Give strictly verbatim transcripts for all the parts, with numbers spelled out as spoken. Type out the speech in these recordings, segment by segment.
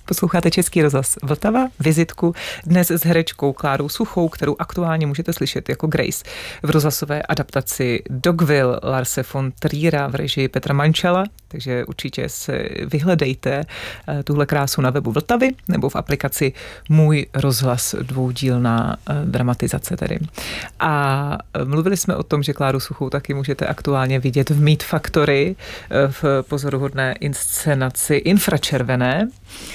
Posloucháte Český rozhlas Vltava, vizitku dnes s herečkou Klárou Suchou, kterou aktuálně můžete slyšet jako Grace v rozhlasové adaptaci Dogville Larse von Triera v režii Petra Mančala, takže určitě se vyhledejte tuhle krásu na webu Vltavy nebo v aplikaci Můj rozhlas, dvoudílná dramatizace tedy. A mluvili jsme o tom, že Kláru Suchou taky můžete aktuálně vidět v Meat Factory v pozoruhodné inscenaci Infračervené.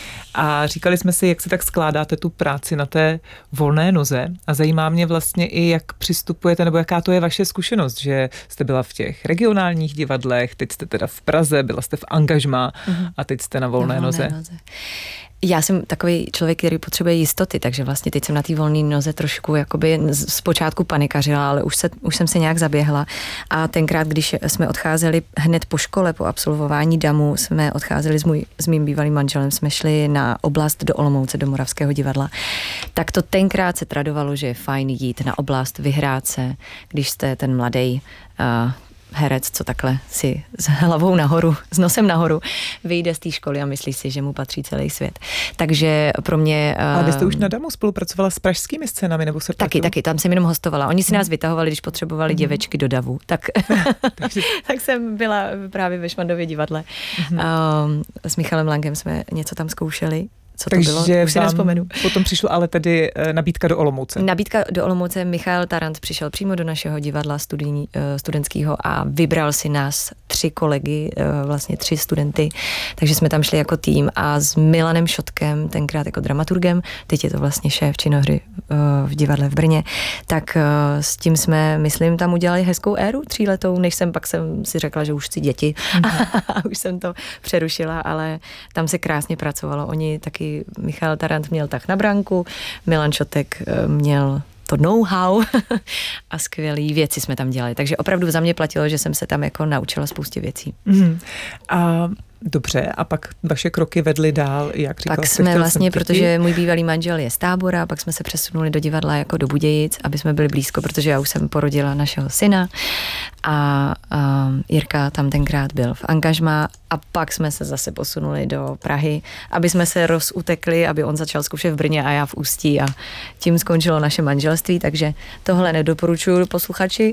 A říkali jsme si, jak se tak skládáte tu práci na té volné noze a zajímá mě vlastně i, jak přistupujete, nebo jaká to je vaše zkušenost, že jste byla v těch regionálních divadlech, teď jste teda v Praze, byla jste v angažmá mm-hmm. a teď jste na volné, na volné noze. noze. Já jsem takový člověk, který potřebuje jistoty, takže vlastně teď jsem na té volné noze trošku jakoby zpočátku panikařila, ale už, se, už jsem se nějak zaběhla a tenkrát, když jsme odcházeli hned po škole, po absolvování damu, jsme odcházeli s, můj, s mým bývalým manželem, jsme šli na oblast do Olomouce, do Moravského divadla, tak to tenkrát se tradovalo, že je fajn jít na oblast, vyhrát se, když jste ten mladý uh, herec, co takhle si s hlavou nahoru, s nosem nahoru, vyjde z té školy a myslí si, že mu patří celý svět. Takže pro mě... Ale vy jste už na damu spolupracovala s pražskými scénami, nebo se Taky, taky, tam jsem jenom hostovala. Oni si nás vytahovali, když potřebovali mm. děvečky do davu. Tak, tak jsem byla právě ve Švandově divadle. Mm. Um, s Michalem Langem jsme něco tam zkoušeli. Co to Takže bylo? Už si nespomenu. Potom přišla ale tedy nabídka do Olomouce. Nabídka do Olomouce, Michal Tarant přišel přímo do našeho divadla studijní, studentského a vybral si nás tři kolegy, vlastně tři studenty, takže jsme tam šli jako tým a s Milanem Šotkem, tenkrát jako dramaturgem, teď je to vlastně šéf činohry v divadle v Brně, tak s tím jsme, myslím, tam udělali hezkou éru tříletou, než jsem pak jsem si řekla, že už chci děti mm-hmm. a už jsem to přerušila, ale tam se krásně pracovalo. Oni taky Michal Tarant měl tak na branku, Milan Šotek měl to know-how a skvělý věci jsme tam dělali. Takže opravdu za mě platilo, že jsem se tam jako naučila spoustě věcí. Mm. A dobře, a pak vaše kroky vedly dál, jak říkala Pak jste, jsme vlastně, protože můj bývalý manžel je z Tábora, pak jsme se přesunuli do divadla jako do Budějic, aby jsme byli blízko, protože já už jsem porodila našeho syna a, a Jirka tam tenkrát byl v angažmá a pak jsme se zase posunuli do Prahy, aby jsme se rozutekli, aby on začal zkoušet v Brně a já v Ústí a tím skončilo naše manželství, takže tohle nedoporučuju posluchači.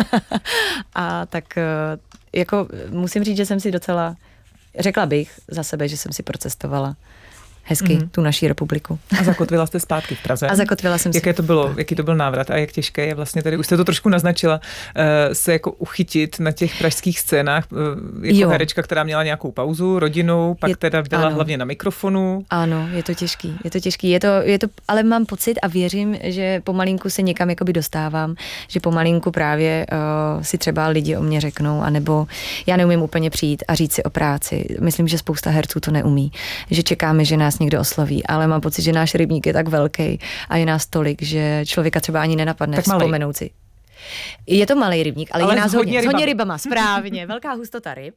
A tak jako musím říct, že jsem si docela řekla bych za sebe, že jsem si procestovala hezky mm. tu naší republiku. A zakotvila jste zpátky v Praze? A zakotvila jsem Jaké si. to bylo, jaký to byl návrat a jak těžké je vlastně tady, už jste to trošku naznačila, se jako uchytit na těch pražských scénách jako jo. herečka, která měla nějakou pauzu, rodinu, pak je, teda byla ano. hlavně na mikrofonu. Ano, je to těžký, je to těžký, je to, je to, ale mám pocit a věřím, že pomalinku se někam jakoby dostávám, že pomalinku právě uh, si třeba lidi o mě řeknou, anebo já neumím úplně přijít a říct si o práci. Myslím, že spousta herců to neumí, že čekáme, že nás někdo osloví, ale mám pocit, že náš rybník je tak velký a je nás tolik, že člověka třeba ani nenapadne tak vzpomenout si. Je to malý rybník, ale, ale je nás hodně, hodně, hodně rybama, správně, velká hustota ryb.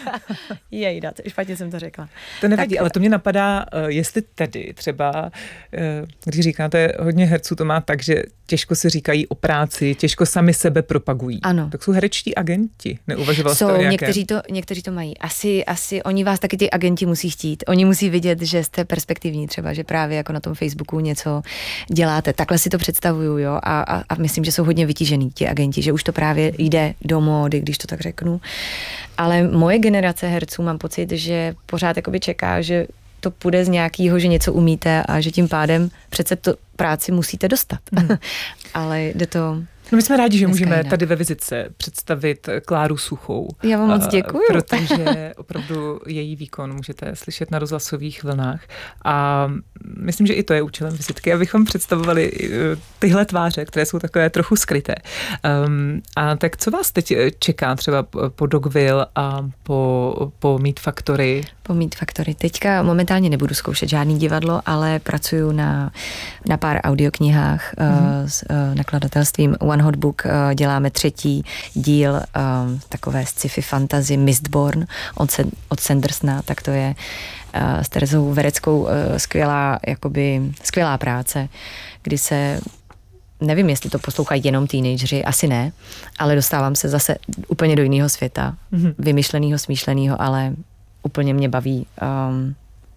Jejda, špatně jsem to řekla. To nevadí, tak, ale to mě napadá, jestli tedy třeba, když říkáte, hodně herců to má tak, že těžko si říkají o práci, těžko sami sebe propagují. Ano. Tak jsou herečtí agenti. Neuvažoval jste o nějaké? Někteří to, někteří to mají. Asi, asi oni vás taky ty agenti musí chtít. Oni musí vidět, že jste perspektivní třeba, že právě jako na tom Facebooku něco děláte. Takhle si to představuju, jo. A, a, a myslím, že jsou hodně vytížený ti agenti, že už to právě jde do módy, když to tak řeknu. Ale moje generace herců mám pocit, že pořád jakoby čeká, že to půjde z nějakého, že něco umíte a že tím pádem přece to práci musíte dostat. Mm. Ale jde to... No my jsme rádi, že můžeme jinak tady ve vizitce představit Kláru Suchou. Já vám moc děkuju. Protože opravdu její výkon můžete slyšet na rozhlasových vlnách. A myslím, že i to je účelem vizitky, abychom představovali tyhle tváře, které jsou takové trochu skryté. Um, a tak co vás teď čeká třeba po Dogville a po, po Meat Factory? Po Meat Factory. Teďka momentálně nebudu zkoušet žádný divadlo, ale pracuju na, na pár audioknihách mm. uh, s uh, nakladatelstvím One Hot Book. Uh, děláme třetí díl uh, takové sci-fi fantasy Mistborn od, Sen, od Sandersona, tak to je uh, s Terezou Vereckou uh, skvělá, jakoby, skvělá práce, kdy se nevím, jestli to poslouchají jenom teenageři, asi ne, ale dostávám se zase úplně do jiného světa, mm-hmm. vymyšlenýho, smýšlenýho, ale úplně mě baví um,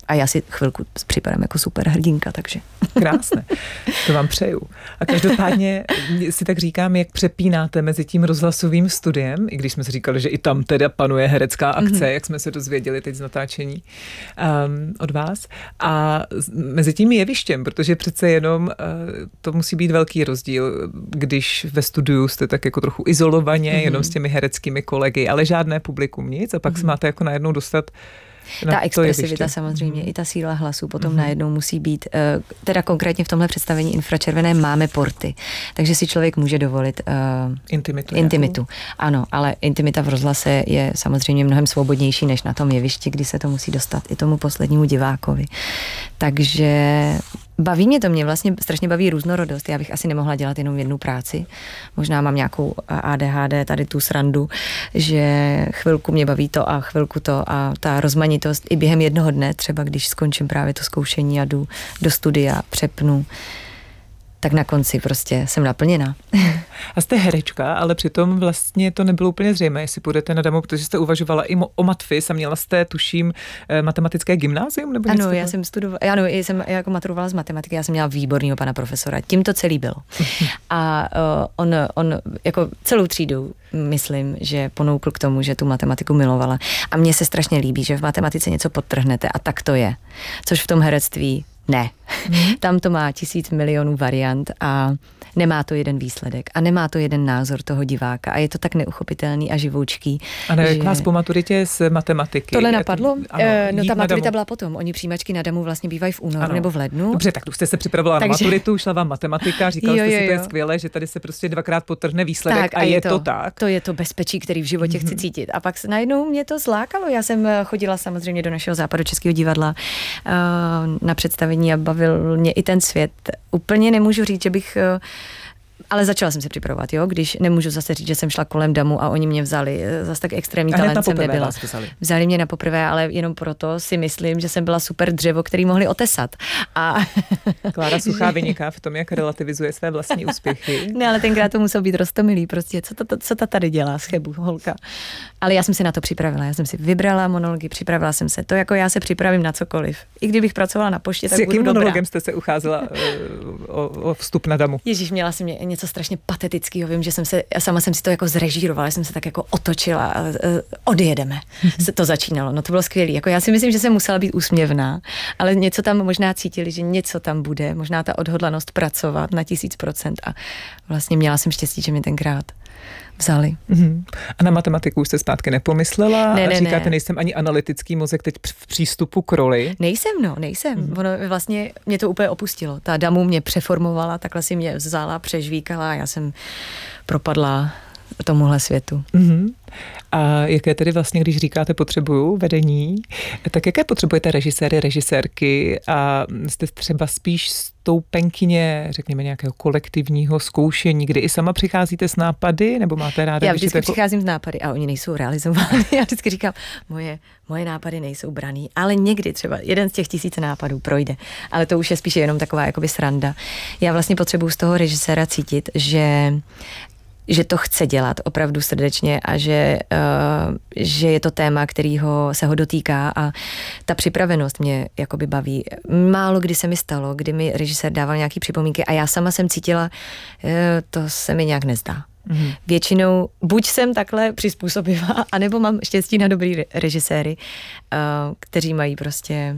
A já si chvilku připadám jako super hrdinka, takže. Krásné, to vám přeju. A každopádně si tak říkám, jak přepínáte mezi tím rozhlasovým studiem, i když jsme si říkali, že i tam teda panuje herecká akce, mm-hmm. jak jsme se dozvěděli teď z natáčení um, od vás, a mezi tím jevištěm, protože přece jenom uh, to musí být velký rozdíl, když ve studiu jste tak jako trochu izolovaně, mm-hmm. jenom s těmi hereckými kolegy, ale žádné publikum, nic, a pak mm-hmm. se máte jako najednou dostat. Ta expresivita samozřejmě, mm. i ta síla hlasu potom mm. najednou musí být, teda konkrétně v tomhle představení Infračervené máme porty, takže si člověk může dovolit uh, intimitu. intimitu. Ano, ale intimita v rozhlase je samozřejmě mnohem svobodnější než na tom jevišti, kdy se to musí dostat i tomu poslednímu divákovi. Takže baví mě to, mě vlastně strašně baví různorodost. Já bych asi nemohla dělat jenom jednu práci. Možná mám nějakou A D H D, tady tu srandu, že chvilku mě baví to a chvilku to a ta rozmanitost i během jednoho dne, třeba když skončím právě to zkoušení a jdu do studia, přepnu, tak na konci prostě jsem naplněná. A jste herečka, ale přitom vlastně to nebylo úplně zřejmé, jestli půjdete na Damu, protože jste uvažovala i o matfis a měla jste, tuším, matematické gymnázium? Nebo ano, já jsem studovala, ano, jsem jako maturovala z matematiky, já jsem měla výborného pana profesora, tím to celý bylo. A uh, on, on jako celou třídu, myslím, že ponoukl k tomu, že tu matematiku milovala. A mně se strašně líbí, že v matematice něco podtrhnete a tak to je. Což v tom herectví ne. Hmm. Tam to má tisíc milionů variant a nemá to jeden výsledek a nemá to jeden názor toho diváka a je to tak neuchopitelný a živoučký. A ne, že... jak vás po maturitě z matematiky? Tohle napadlo? To, ano, e, no ta maturita byla potom. Oni přijímačky na Damu vlastně bývají v únoru ano. nebo v lednu. Dobře, tak tu jste se připravovala Takže... na maturitu, šla vám matematika, říkala jo, jste jo, si, to je skvělé, že tady se prostě dvakrát podtrhne výsledek tak, a, a je to, to tak. To je to bezpečí, který v životě mm-hmm. chci cítit. A pak najednou mě to zlákalo. Já jsem chodila samozřejmě do našeho Západočeského divadla uh, na představení a bavil mě i ten svět. Úplně nemůžu říct, že bych... Uh, ale začala jsem se připravovat, jo, když nemůžu zase říct, že jsem šla kolem Damu a oni mě vzali, zase tak extrémní talent jsem nebyla. Vzali. vzali mě na poprvé, ale jenom proto si myslím, že jsem byla super dřevo, který mohli otesat. A Klára Suchá vyniká v tom, jak relativizuje své vlastní úspěchy. Ne, ale tenkrát to musel být roztomilý, prostě, co ta, co ta tady dělá z Chebu, holka. Ale já jsem se na to připravila, já jsem si vybrala monology, připravila jsem se, to jako já se připravím na cokoliv. I kdybych pracovala na poště, tak s budu dobrá. S jakým monologem jste se ucházela uh, o, o vstup na Damu? Ježíš, měla jsem mě něco strašně patetického. Vím, že jsem se, já sama jsem si to jako zrežírovala, jsem se tak jako otočila a uh, odjedeme. Se to začínalo. No to bylo skvělé. Jako já si myslím, že jsem musela být úsměvná, ale něco tam možná cítili, že něco tam bude, možná ta odhodlanost pracovat na tisíc procent a vlastně měla jsem štěstí, že mě tenkrát vzali. Mm-hmm. A na matematiku jste zpátky nepomyslela? Ne, ne, Říkáte, ne. nejsem ani analytický mozek teď v přístupu k roli? Nejsem, no, nejsem. Mm-hmm. Ono vlastně mě to úplně opustilo. Ta Damu mě přeformovala, takhle si mě vzala, přežvíkala a já jsem propadla tomuhle světu. Mm-hmm. A jaké tedy vlastně, když říkáte potřebuju vedení, tak jaké potřebujete režiséry, režisérky a jste třeba spíš stoupenkyně, řekněme, nějakého kolektivního zkoušení, kdy i sama přicházíte s nápady, nebo máte ráda? Já vždycky jako... přicházím s nápady a oni nejsou realizovány. Já vždycky říkám, moje, moje nápady nejsou braný, ale někdy třeba jeden z těch tisíce nápadů projde. Ale to už je spíše jenom taková jakoby sranda. Já vlastně potřebuju z toho režiséra cítit, že že to chce dělat opravdu srdečně a že, uh, že je to téma, který ho, se ho dotýká a ta připravenost mě jakoby baví. Málo kdy se mi stalo, kdy mi režisér dával nějaký připomínky a já sama jsem cítila, uh, to se mi nějak nezdá. Mm-hmm. Většinou buď jsem takhle přizpůsobivá, anebo mám štěstí na dobrý režiséry, uh, kteří mají prostě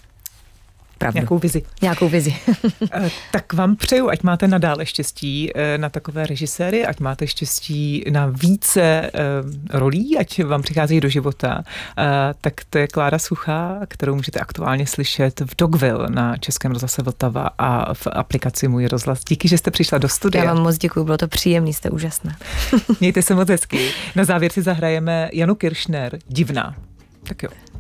pravdu. Nějakou vizi. Nějakou vizi. Tak vám přeju, ať máte nadále štěstí na takové režiséry, ať máte štěstí na více rolí, ať vám přicházejí do života. Tak to je Klára Suchá, kterou můžete aktuálně slyšet v Dogville na Českém rozhlase Vltava a v aplikaci Můj rozhlas. Díky, že jste přišla do studia. Já vám moc děkuju, bylo to příjemný, jste úžasná. Mějte se moc hezky. Na závěr si zahrajeme Janu Kiršner, Divná. Tak jo.